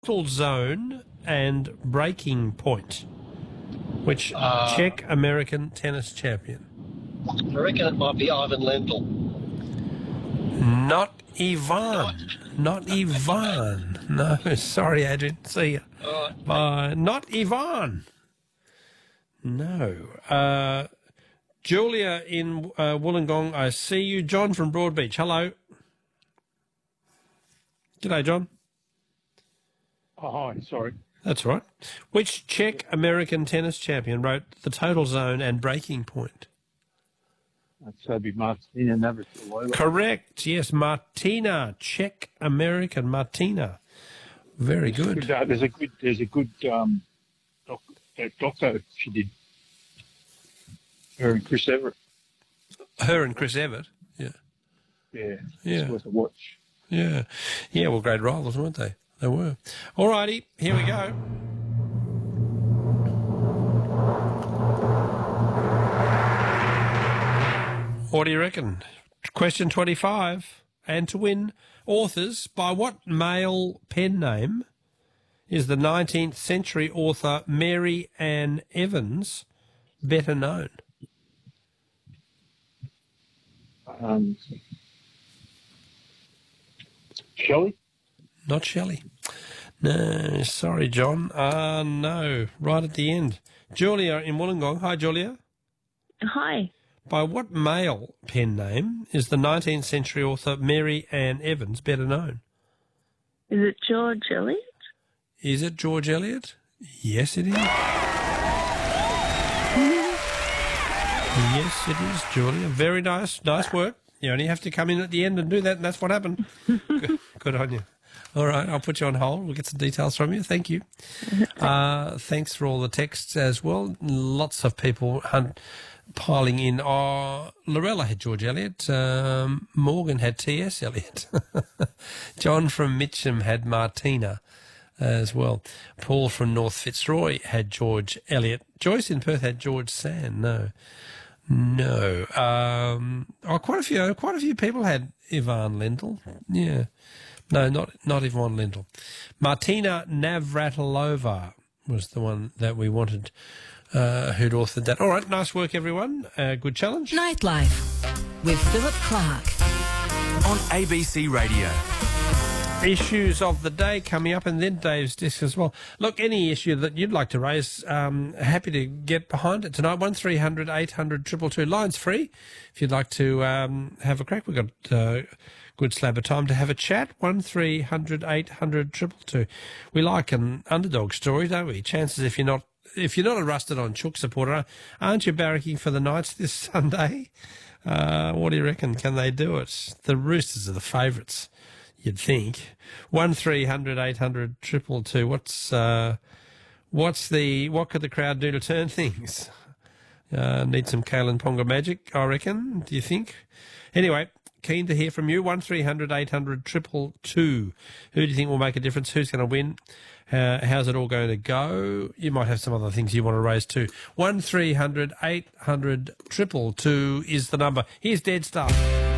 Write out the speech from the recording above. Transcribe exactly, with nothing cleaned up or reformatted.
total zone and breaking point. Which Uh, Czech American tennis champion? I reckon it might be Ivan Lendl. Not Ivan. Not Ivan. No, sorry, Adrian. See ya. All right. Bye. Not Ivan. No. Uh, Julia in uh, Wollongong, I see you. John from Broadbeach. Hello. G'day, John. Oh, hi, sorry. That's right. Which Czech American tennis champion wrote The Total Zone and Breaking Point? That'd be Martina Navratilova. Correct. Yes, Martina, Czech American Martina. Very good. good uh, there's a good, there's a good um, doc, uh, doco she did. Her and Chris Everett. Her and Chris Everett. Yeah. Yeah. Yeah. It's worth a watch. Yeah. Yeah. Well, great rivals, weren't they? They were. All righty. Here we go. What do you reckon? Question twenty-five. And to win, authors, by what male pen name is the nineteenth century author Mary Ann Evans better known? Um, Shelley? Not Shelley. No, sorry, John. Uh, no, right at the end. Julia in Wollongong. Hi, Julia. Hi. By what male pen name is the nineteenth century author Mary Ann Evans better known? Is it George Eliot? Is it George Eliot? Yes, it is. Yes, it is, Julia. Very nice. Nice work. You only have to come in at the end and do that, and that's what happened. Good, good on you. All right, I'll put you on hold. We'll get some details from you. Thank you. Uh, thanks for all the texts as well. Lots of people hun- piling in. Oh, Lorella had George Eliot. Um, Morgan had T S Eliot. John from Mitcham had Martina as well. Paul from North Fitzroy had George Eliot. Joyce in Perth had George Sand. No. No. Um, oh, quite a few. Quite a few people had Ivan Lendl. Yeah. No, not not Ivan Lendl. Martina Navratilova was the one that we wanted, uh, who'd authored that. All right, nice work, everyone. Uh, good challenge. Nightlife with Philip Clark on A B C Radio. Issues of the day coming up, and then Dave's disc as well. Look, any issue that you'd like to raise, um, happy to get behind it tonight. One three hundred eight hundred two two two. Line's free if you'd like to um, have a crack. We've got a uh, good slab of time to have a chat. One three hundred eight hundred two two two. We like an underdog story, don't we? Chances if you're not if you're not a rusted on Chook supporter, aren't you barracking for the Knights this Sunday? Uh, what do you reckon? Can they do it? The Roosters are the favourites, you'd think. One three hundred eight hundred two two two. What's uh, what's the what could the crowd do to turn things? Uh, need some Kalen Ponga magic, I reckon. Do you think? Anyway, keen to hear from you. One three hundred eight hundred two two two. Who do you think will make a difference? Who's going to win? Uh, how's it all going to go? You might have some other things you want to raise too. One three hundred eight hundred two two two is the number. Here's Dead Stuff.